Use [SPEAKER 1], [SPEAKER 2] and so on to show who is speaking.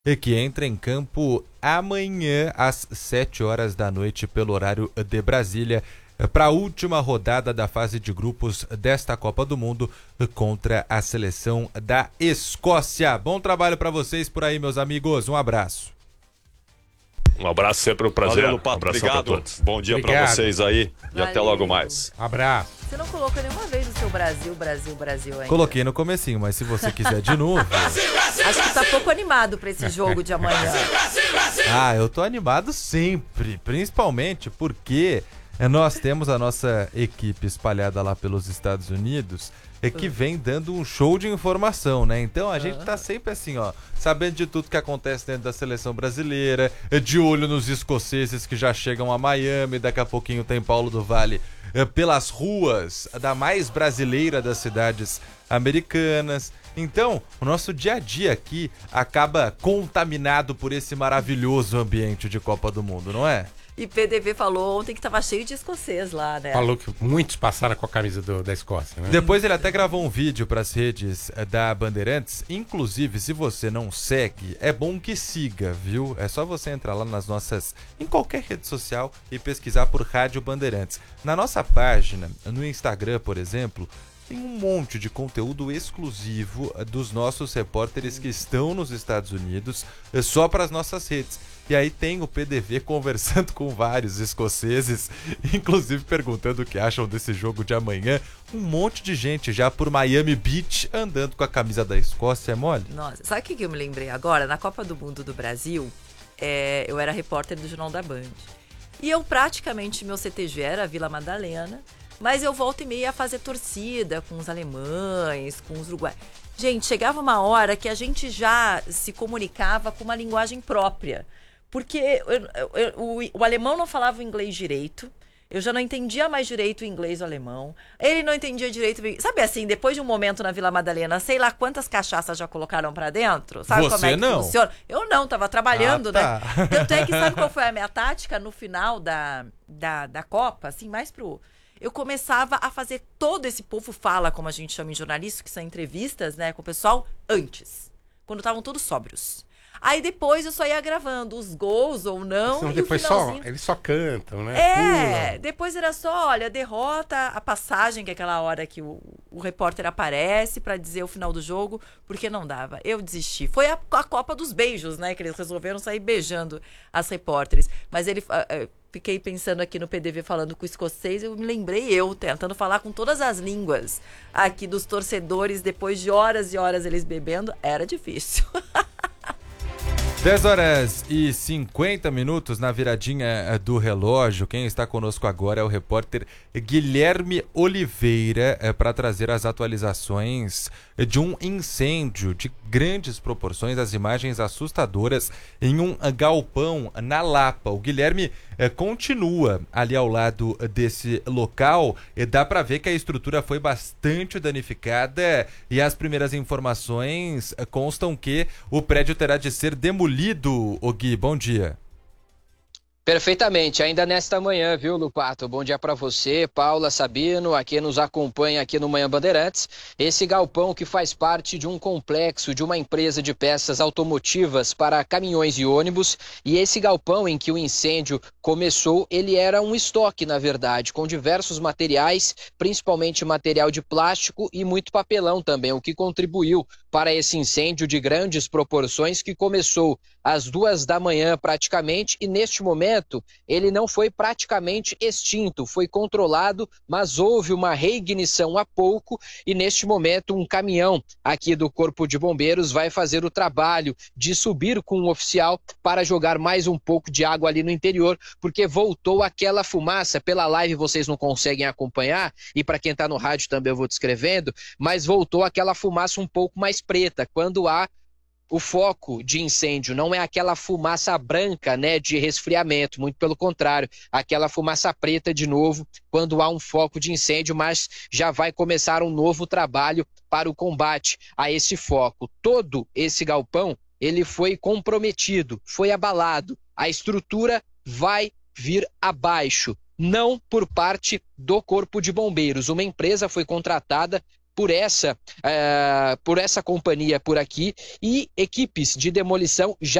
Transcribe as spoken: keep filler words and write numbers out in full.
[SPEAKER 1] e que entra em campo amanhã às sete horas da noite pelo horário de Brasília para a última rodada da fase de grupos desta Copa do Mundo contra a seleção da Escócia. Bom trabalho para vocês por aí, meus amigos. Um abraço.
[SPEAKER 2] Um abraço, sempre um prazer.
[SPEAKER 3] Valeu, Pato.
[SPEAKER 2] Um
[SPEAKER 3] Obrigado. Bom dia para vocês aí e
[SPEAKER 4] Valeu.
[SPEAKER 3] até logo mais.
[SPEAKER 1] Abraço.
[SPEAKER 4] Você não colocou nenhuma vez o seu Brasil, Brasil, Brasil ainda?
[SPEAKER 1] Coloquei no comecinho, mas se você quiser de novo...
[SPEAKER 4] Acho que tá pouco animado pra esse jogo de amanhã.
[SPEAKER 1] Ah, eu tô animado sempre, principalmente porque nós temos a nossa equipe espalhada lá pelos Estados Unidos e que vem dando um show de informação, né? Então a gente tá sempre assim, ó, sabendo de tudo que acontece dentro da seleção brasileira, de olho nos escoceses que já chegam a Miami, daqui a pouquinho tem Paulo do Vale pelas ruas da mais brasileira das cidades americanas. Então, o nosso dia a dia aqui acaba contaminado por esse maravilhoso ambiente de Copa do Mundo, não é?
[SPEAKER 4] E P D V falou ontem que tava cheio de escocês lá, né?
[SPEAKER 5] Falou que muitos passaram com a camisa do, da Escócia, né?
[SPEAKER 1] Depois ele até gravou um vídeo para as redes da Bandeirantes. Inclusive, se você não segue, é bom que siga, viu? É só você entrar lá nas nossas... em qualquer rede social e pesquisar por Rádio Bandeirantes. Na nossa página, no Instagram, por exemplo... tem um monte de conteúdo exclusivo dos nossos repórteres que estão nos Estados Unidos, só para as nossas redes. E aí tem o P D V conversando com vários escoceses, inclusive perguntando o que acham desse jogo de amanhã. Um monte de gente já por Miami Beach andando com a camisa da Escócia, é mole?
[SPEAKER 4] Nossa, sabe o que que eu me lembrei agora? Na Copa do Mundo do Brasil, é, eu era repórter do Jornal da Band. E eu praticamente, meu C T G era a Vila Madalena, mas eu volto e meia a fazer torcida com os alemães, com os uruguaios. Gente, chegava uma hora que a gente já se comunicava com uma linguagem própria. Porque eu, eu, o, o alemão não falava o inglês direito, eu já não entendia mais direito o inglês ou o alemão, ele não entendia direito... Sabe assim, depois de um momento na Vila Madalena, sei lá quantas cachaças já colocaram pra dentro? Sabe
[SPEAKER 1] Você
[SPEAKER 4] como é que
[SPEAKER 1] não?
[SPEAKER 4] funciona? Eu não, tava trabalhando,
[SPEAKER 1] Ah, tá.
[SPEAKER 4] né? Tanto é que sabe qual foi a minha tática no final da, da, da Copa? Assim, mais pro... Eu começava a fazer todo esse povo fala, como a gente chama em jornalista, que são entrevistas, né, com o pessoal, antes. Quando estavam todos sóbrios. Aí depois eu só ia gravando os gols ou não.
[SPEAKER 5] Senão
[SPEAKER 4] e
[SPEAKER 5] depois
[SPEAKER 4] o
[SPEAKER 5] só,
[SPEAKER 4] finalzinho...
[SPEAKER 5] eles só cantam, né?
[SPEAKER 4] É,
[SPEAKER 5] Pulam.
[SPEAKER 4] depois era só, olha, derrota, a passagem, que é aquela hora que o, o repórter aparece pra dizer o final do jogo, porque não dava. Eu desisti. Foi a, a Copa dos beijos, né, que eles resolveram sair beijando as repórteres. Mas ele... Uh, uh, fiquei pensando aqui no P D V falando com o escocês, eu me lembrei eu, tentando falar com todas as línguas aqui dos torcedores, depois de horas e horas eles bebendo, era difícil.
[SPEAKER 1] dez horas e cinquenta minutos na viradinha do relógio. Quem está conosco agora é o repórter Guilherme Oliveira para trazer as atualizações de um incêndio de grandes proporções, as imagens assustadoras em um galpão na Lapa. O Guilherme eh, continua ali ao lado desse local e dá para ver que a estrutura foi bastante danificada e as primeiras informações eh, constam que o prédio terá de ser demolido. O Gui, bom dia.
[SPEAKER 6] Perfeitamente, ainda nesta manhã, viu, Lupato? Bom dia para você, Paula, Sabino, a quem nos acompanha aqui no Manhã Bandeirantes. Esse galpão que faz parte de um complexo de uma empresa de peças automotivas para caminhões e ônibus. E esse galpão em que o incêndio começou, ele era um estoque, na verdade, com diversos materiais, principalmente material de plástico e muito papelão também, o que contribuiu para esse incêndio de grandes proporções que começou às duas da manhã praticamente e neste momento ele não foi praticamente extinto, foi controlado, mas houve uma reignição há pouco e neste momento um caminhão aqui do Corpo de Bombeiros vai fazer o trabalho de subir com um oficial para jogar mais um pouco de água ali no interior, porque voltou aquela fumaça, pela live vocês não conseguem acompanhar e para quem está no rádio também eu vou descrevendo, mas voltou aquela fumaça um pouco mais preta, quando há o foco de incêndio, não é aquela fumaça branca, né, de resfriamento, muito pelo contrário, aquela fumaça preta de novo, quando há um foco de incêndio, mas já vai começar um novo trabalho para o combate a esse foco. Todo esse galpão, ele foi comprometido, foi abalado, a estrutura vai vir abaixo, não por parte do Corpo de Bombeiros. Uma empresa foi contratada por essa, uh, por essa companhia por aqui, e equipes de demolição já